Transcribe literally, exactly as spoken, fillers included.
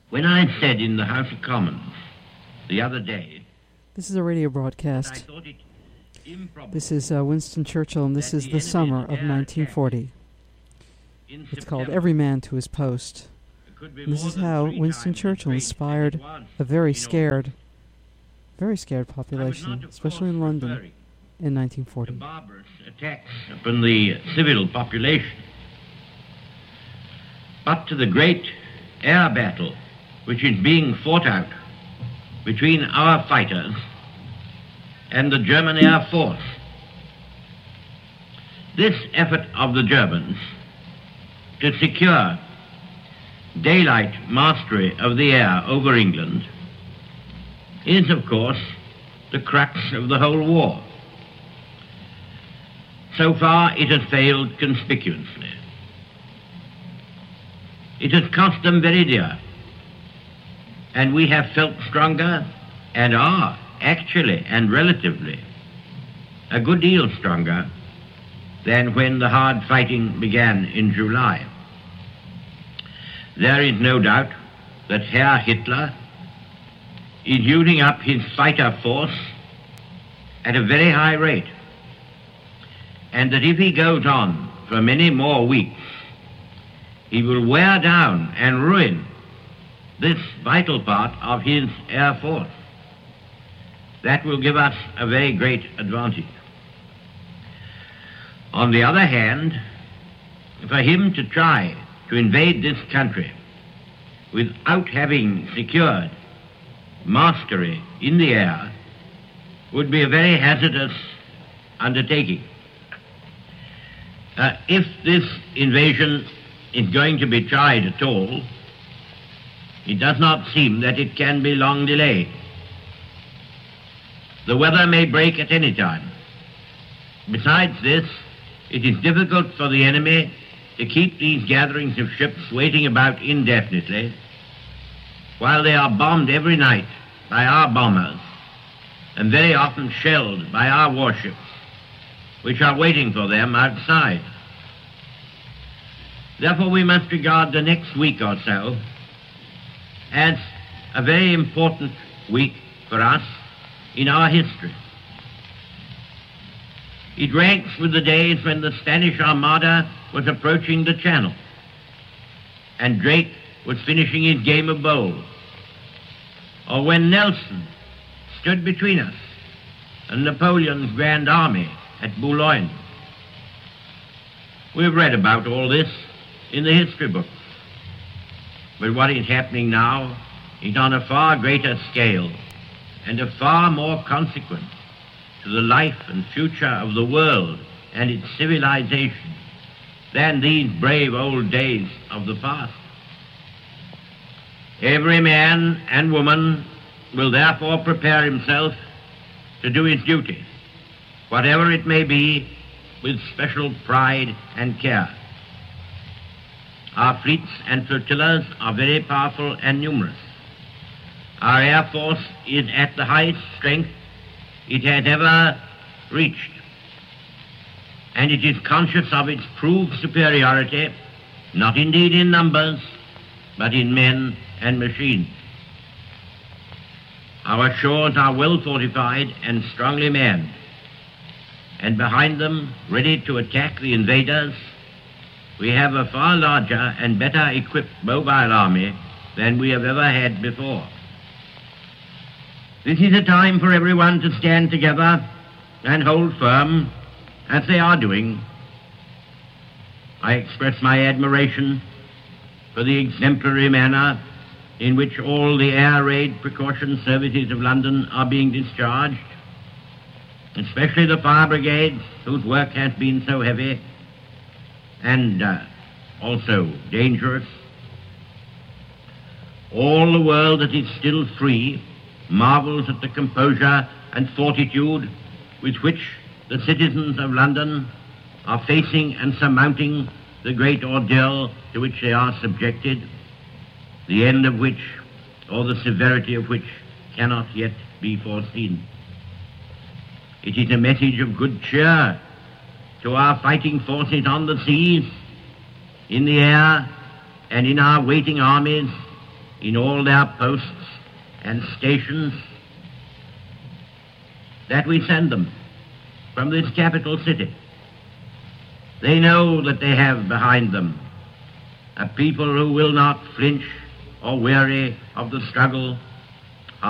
When I said in the House of Commons the other day... This is a radio broadcast. This is uh, Winston Churchill, and this is the summer of nineteen forty. It's called Every Man to His Post. And this is how Winston Churchill inspired a very scared, very scared population, especially in London, in nineteen forty. The barbarous attacks upon the civil population, but to the great air battle which is being fought out between our fighters and the German Air Force. This effort of the Germans to secure daylight mastery of the air over England is, of course, the crux of the whole war. So far, it has failed conspicuously. It has cost them very dear, and we have felt stronger, and are actually and relatively a good deal stronger than when the hard fighting began in July. There is no doubt that Herr Hitler is using up his fighter force at a very high rate, and that if he goes on for many more weeks, he will wear down and ruin this vital part of his air force. That will give us a very great advantage. On the other hand, for him to try to invade this country without having secured mastery in the air would be a very hazardous undertaking. Uh, if this invasion is going to be tried at all, it does not seem that it can be long delayed. The weather may break at any time. Besides this, it is difficult for the enemy to keep these gatherings of ships waiting about indefinitely while they are bombed every night by our bombers and very often shelled by our warships, which are waiting for them outside. Therefore, we must regard the next week or so as a very important week for us in our history. It ranks with the days when the Spanish Armada was approaching the Channel and Drake was finishing his game of bowls, or when Nelson stood between us and Napoleon's Grand Army at Boulogne. We've read about all this in the history books. But what is happening now is on a far greater scale and of far more consequence to the life and future of the world and its civilization than these brave old days of the past. Every man and woman will therefore prepare himself to do his duty, whatever it may be, with special pride and care. Our fleets and flotillas are very powerful and numerous. Our air force is at the highest strength it has ever reached, and it is conscious of its proved superiority, not indeed in numbers, but in men and machines. Our shores are well fortified and strongly manned, and behind them, ready to attack the invaders, we have a far larger and better equipped mobile army than we have ever had before. This is a time for everyone to stand together and hold firm, as they are doing. I express my admiration for the exemplary manner in which all the air raid precaution services of London are being discharged, especially the fire brigades, whose work has been so heavy and uh, also dangerous. All the world that is still free marvels at the composure and fortitude with which the citizens of London are facing and surmounting the great ordeal to which they are subjected, the end of which, or the severity of which, cannot yet be foreseen. It is a message of good cheer to our fighting forces on the seas, in the air, and in our waiting armies, in all their posts and stations that we send them from this capital city. They know that they have behind them a people who will not flinch or weary of the struggle